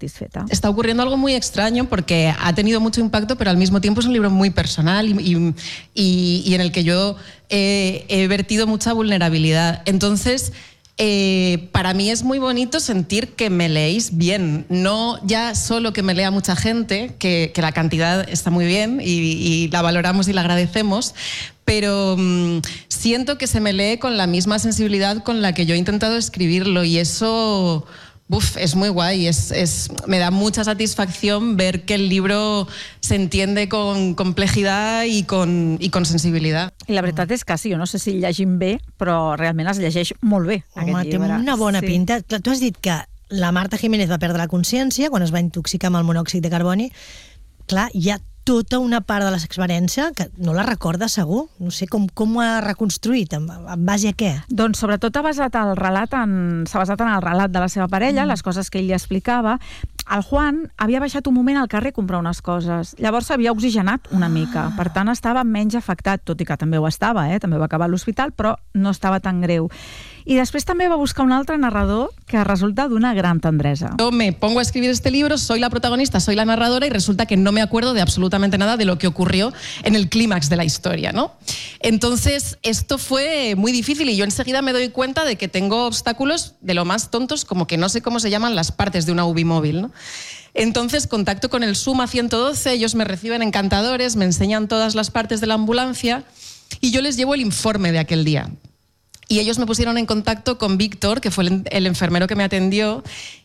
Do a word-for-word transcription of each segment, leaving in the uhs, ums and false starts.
satisfeta. Está ocurriendo algo muy extraño porque ha tenido mucho impacto, pero al mismo tiempo es un libro muy personal y, y, y, y en el que yo he, he vertido mucha vulnerabilidad. Entonces, Eh, para mí es muy bonito sentir que me leéis bien, no ya solo que me lea mucha gente, que, que la cantidad está muy bien y, y la valoramos y la agradecemos, pero mmm, siento que se me lee con la misma sensibilidad con la que yo he intentado escribirlo y eso... Uf, es muy guay, es, es, me da mucha satisfacción ver que el libro se entiende con complejidad i con, i con sensibilitat. I la veritat és que sí, jo no sé si llegim bé, però realment es llegeix molt bé, Home, aquest llibre. té una bona sí. pinta. Clar, tu has dit que la Marta Jiménez va perdre la consciència quan es va intoxicar amb el monòxid de carboni. Clar, hi ha tota una part de la experiència que no la recorda segur. No sé com, com ho ha reconstruït, en, en base a què? Doncs sobretot ha basat el relat en, s'ha basat en el relat de la seva parella, mm. les coses que ell li explicava. El Juan havia baixat un moment al carrer a comprar unes coses. Llavors s'havia oxigenat una mica, per tant estava menys afectat, tot i que també ho estava, eh? també va acabar a l'hospital, però no estava tan greu. I després també va buscar un altre narrador que resulta d'una gran tendresa. Yo me pongo a escribir este libro, soy la protagonista, soy la narradora y resulta que no me acuerdo de absolutamente nada de lo que ocurrió en el clímax de la historia, ¿no? Entonces, esto fue muy difícil y yo enseguida me doy cuenta de que tengo obstáculos de lo más tontos, como que no sé cómo se llaman las partes de una U B I móvil, ¿no? Entonces contacto con el Suma ciento doce, ellos me reciben encantadores, me enseñan todas las partes de la ambulancia y yo les llevo el informe de aquel día. Y ellos me pusieron en contacto con Víctor, que fue el, el enfermero que me atendió,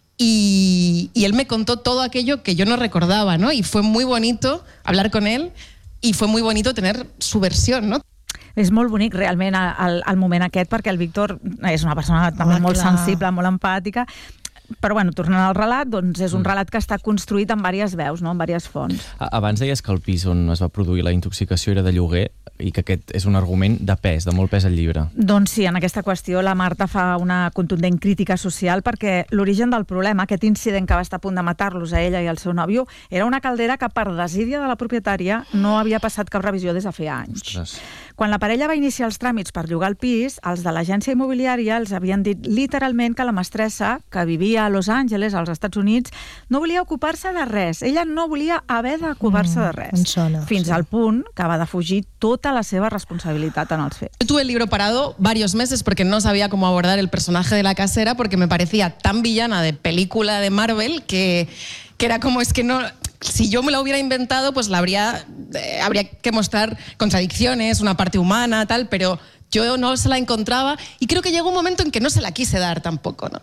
y, y él me contó todo aquello que yo no recordaba, ¿no? Y fue muy bonito hablar con él y fue muy bonito tener su versión, ¿no? És molt bonic realment el, el moment aquest, perquè el Víctor és una persona també Home, molt clar. sensible, molt empàtica, però bueno, tornant al relat, doncs és un relat que està construït en diverses veus, no? En diverses fonts. Abans deies que el pis on es va produir la intoxicació era de lloguer i que aquest és un argument de pes, de molt pes al llibre. Doncs sí, en aquesta qüestió la Marta fa una contundent crítica social perquè l'origen del problema, aquest incident que va estar a punt de matar-los a ella i al seu nòvio, era una caldera que per desídia de la propietària no havia passat cap revisió des de feia anys. Ostres. Quan la parella va iniciar els tràmits per llogar el pis, els de l'agència immobiliària els havien dit literalment que la mestressa, que vivia a Los Angeles, als Estats Units, no volia ocupar-se de res. Ella no volia haver d'ocupar-se de res. Mm, em sona, fins sí. al punt que va defugir tota la seva responsabilitat en els fets. Yo tuve el libro parado varios meses porque no sabía cómo abordar el personaje de la casera porque me parecía tan villana de película de Marvel que, que era como, es que no... Si yo me la hubiera inventado, pues la habría, eh, habría que mostrar contradicciones, una parte humana, tal, pero yo no se la encontraba y creo que llegó un momento en que no se la quise dar tampoco, ¿no?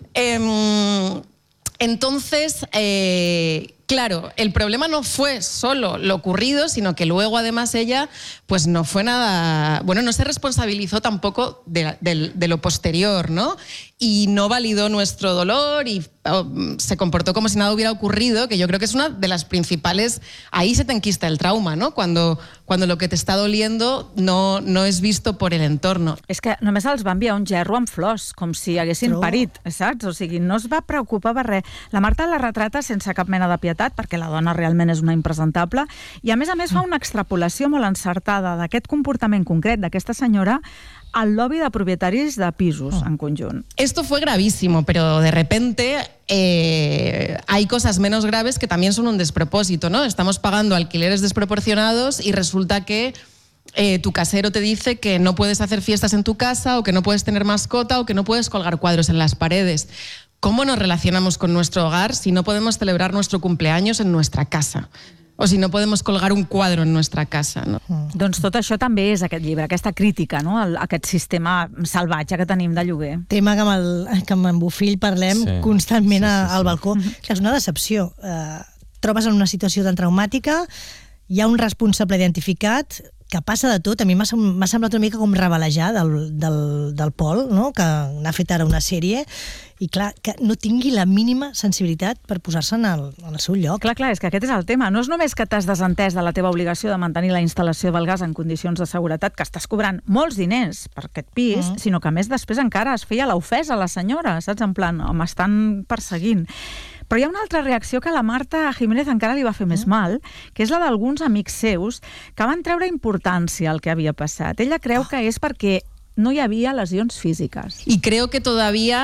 Eh, entonces, eh, claro, el problema no fue solo lo ocurrido, sino que luego además ella pues no fue nada, bueno, no se responsabilizó tampoco de, de, de lo posterior, ¿no? Y no validó nuestro dolor y oh, se comportó como si nada hubiera ocurrido, que yo creo que es una de las principales, ahí se te enquista el trauma, ¿no? Cuando, cuando lo que te está doliendo no, no es visto por el entorno. És que només els va enviar un gerro amb flors, com si haguessin Però... parit, saps? O sigui, no es va preocupar per res. La Marta la retrata sense cap mena de pietat, perquè la dona realment és una impresentable, i a més a més fa una extrapolació molt encertada d'aquest comportament concret d'aquesta senyora al lobby de propietaris de pisos en conjunt. Esto fue gravísimo, pero de repente eh, hay cosas menos graves que también son un despropósito, ¿no? Estamos pagando alquileres desproporcionados y resulta que eh, tu casero te dice que no puedes hacer fiestas en tu casa o que no puedes tener mascota o que no puedes colgar cuadros en las paredes. ¿Cómo nos relacionamos con nuestro hogar si no podemos celebrar nuestro cumpleaños en nuestra casa? O si no podemos colgar un quadro en nuestra casa, no? Mm. Doncs tot això també és aquest llibre, aquesta crítica, no? El, aquest sistema salvatge que tenim de lloguer. Tema que amb, el, que amb en Bofill parlem Sí. constantment Sí, sí, sí. al balcó. Clar, és una decepció. Eh, trobes en una situació tan traumàtica, hi ha un responsable identificat, que passa de tot. A mi m'ha m'ha semblat una mica com revelejar del, del, del Pol, no? Que n'ha fet ara una sèrie, i clar, que no tingui la mínima sensibilitat per posar-se en, el, en el seu lloc. Clar, clar, és que aquest és el tema. No és només que t'has desentès de la teva obligació de mantenir la instal·lació del gas en condicions de seguretat, que estàs cobrant molts diners per aquest pis, mm. sinó que a més després encara es feia l'ofesa a la senyora, saps? En plan, m'estan perseguint. Però hi ha una altra reacció que a la Marta Jiménez encara li va fer més mal, que és la d'alguns amics seus que van treure importància al que havia passat. Ella creu que és perquè no hi havia lesions físiques. Y creo que todavía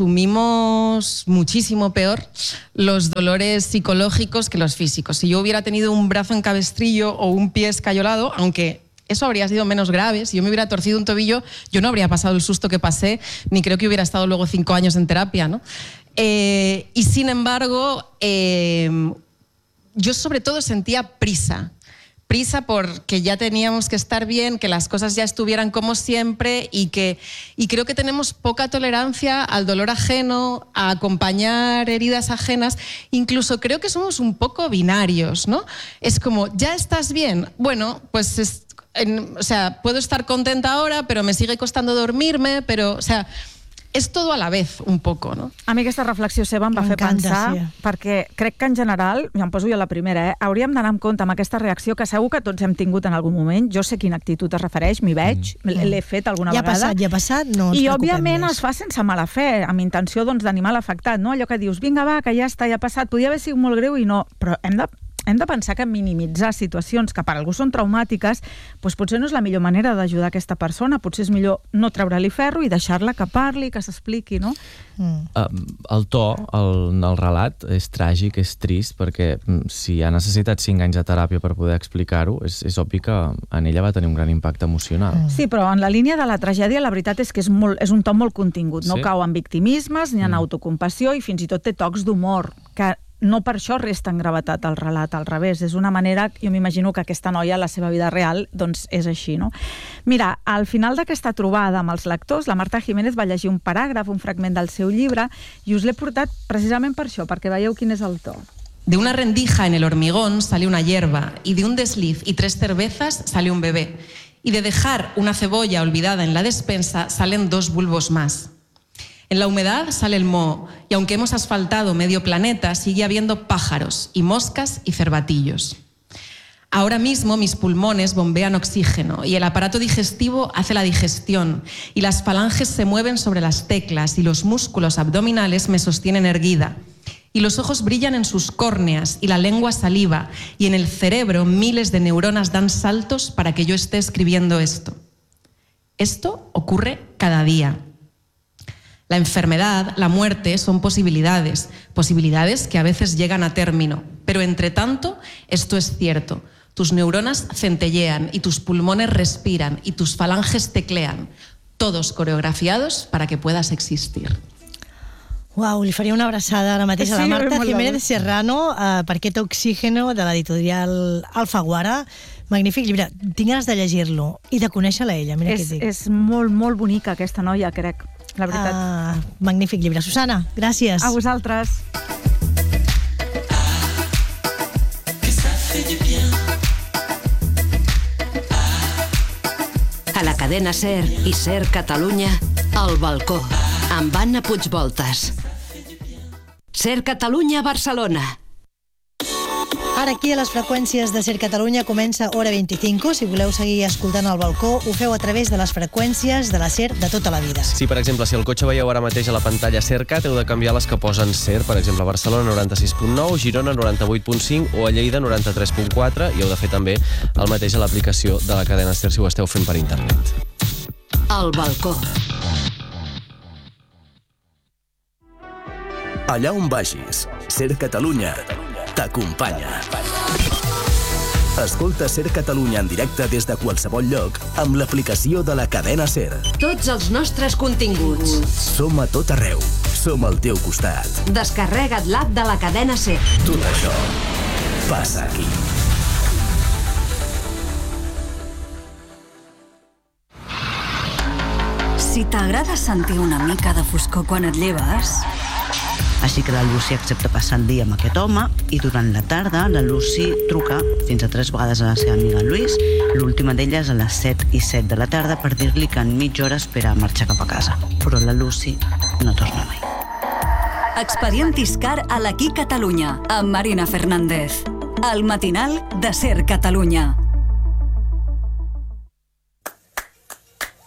asumimos muchísimo peor los dolores psicológicos que los físicos. Si yo hubiera tenido un brazo en cabestrillo o un pie escayolado, aunque eso habría sido menos grave, si yo me hubiera torcido un tobillo, yo no habría pasado el susto que pasé, ni creo que hubiera estado luego cinco años en terapia, ¿no? Eh, y sin embargo, eh, yo sobre todo sentía prisa. Prisa porque ya teníamos que estar bien, que las cosas ya estuvieran como siempre y que y creo que tenemos poca tolerancia al dolor ajeno, a acompañar heridas ajenas. Incluso creo que somos un poco binarios, ¿no? Es como, ¿ya estás bien? Bueno, pues es, en, o sea, puedo estar contenta ahora, pero me sigue costando dormirme, pero, o sea, és tot a la vez, un poco, no? A mi aquesta reflexió seva em va fer pensar, sí. perquè crec que en general, ja em poso jo la primera, eh, hauríem d'anar amb compte amb aquesta reacció que segur que tots hem tingut en algun moment. Jo sé quina actitud es refereix, m'hi veig, mm. l'he fet alguna ja vegada. Ja ha passat, ja ha passat, no ens I, preocupem òbviament, més. es fa sense mala fe, amb intenció doncs, d'animar l'afectat, no? Allò que dius, vinga, va, que ja està, ja ha passat, podia haver sigut molt greu i no, però hem de hem de pensar que minimitzar situacions que per a algú són traumàtiques doncs potser no és la millor manera d'ajudar aquesta persona, potser és millor no treure-li ferro i deixar-la que parli, que s'expliqui, no? Mm. Uh, el to, el, el relat, és tràgic, és trist, perquè si ha necessitat cinc anys de teràpia per poder explicar-ho, és, és obvi que en ella va tenir un gran impacte emocional. Mm. Sí, però en la línia de la tragèdia la veritat és que és, molt, és un to molt contingut, no sí? cau en victimismes ni en mm. autocompassió i fins i tot té tocs d'humor, que no per això resta en gravetat el relat, al revés, és una manera, jo m'imagino que aquesta noia, la seva vida real, doncs és així, no? Mira, al final d'aquesta trobada amb els lectors, la Marta Jiménez va llegir un paràgraf, un fragment del seu llibre, i us l'he portat precisament per això, perquè veieu quin és el to. De una rendija en el hormigón sale una hierba, y de un desliz y tres cervezas sale un bebé, y de dejar una cebolla olvidada en la despensa salen dos bulbos más. En la humedad sale el moho, y aunque hemos asfaltado medio planeta, sigue habiendo pájaros y moscas y cervatillos. Ahora mismo mis pulmones bombean oxígeno y el aparato digestivo hace la digestión y las falanges se mueven sobre las teclas y los músculos abdominales me sostienen erguida. Y los ojos brillan en sus córneas y la lengua saliva y en el cerebro miles de neuronas dan saltos para que yo esté escribiendo esto. Esto ocurre cada día. La enfermedad, la muerte son posibilidades, posibilidades que a veces llegan a término, pero entre tanto esto es cierto. Tus neuronas centellean y tus pulmones respiran y tus falanges teclean, todos coreografiados para que puedas existir. Uau, li faria una abraçada ara mateix a la Marta Jiménez Serrano uh, per aquest Oxígeno de l'editorial Alfaguara. Magnífic llibre. Tinc ganes de llegir-lo i de conèixer-la a ella. Mira és, què et dic. És molt, molt bonica aquesta noia, crec. La veritat. Uh, magnífic llibre. Susana, gràcies. A vosaltres. A la cadena SER i SER Catalunya, El Balcó, amb Anna Puigvoltas. SER Catalunya, Barcelona. Ara aquí a les freqüències de SER Catalunya comença Hora vint-i-cinc. Si voleu seguir escoltant El Balcó, ho feu a través de les freqüències de la SER de tota la vida. Sí, per exemple, si el cotxe veieu ara mateix a la pantalla SERCAT, heu de canviar les que posen SER, per exemple, a Barcelona noranta-sis punt nou, Girona noranta-vuit punt cinc o a Lleida noranta-tres punt quatre, i heu de fer també el mateix a l'aplicació de la cadena SER si ho esteu fent per internet. El Balcó. Allà on vagis, SER Catalunya t'acompanya. Escolta SER Catalunya en directe des de qualsevol lloc amb l'aplicació de la cadena SER. Tots els nostres continguts. Som a tot arreu. Som al teu costat. Descarrega't l'app de la cadena SER. Tot això passa aquí. Si t'agrada sentir una mica de foscor quan et lleves... Així que la Lucy accepta passar el dia amb aquest home i durant la tarda la Lucy truca fins a tres vegades a la seva amiga Luis. L'última d'elles a les set i set de la tarda per dir-li que en mitja hora espera marxar cap a casa. Però la Lucy no torna mai. Expedient Iscar a l'Aquí Catalunya amb Marina Fernández. El matinal de SER Catalunya.